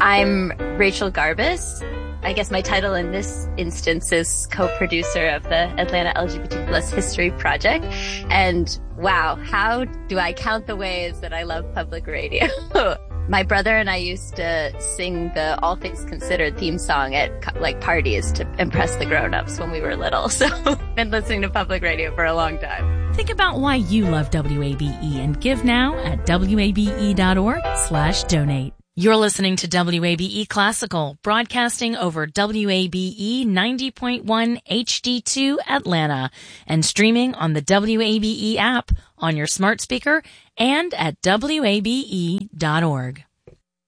I'm Rachel Garbus. I guess my title in this instance is co-producer of the Atlanta LGBT Plus History Project. And wow, how do I count the ways that I love public radio? My brother and I used to sing the All Things Considered theme song at parties to impress the grown-ups when we were little. So I've been listening to public radio for a long time. Think about why you love WABE and give now at wabe.org/donate. You're listening to WABE Classical, broadcasting over WABE 90.1 HD2 Atlanta and streaming on the WABE app on your smart speaker and at wabe.org.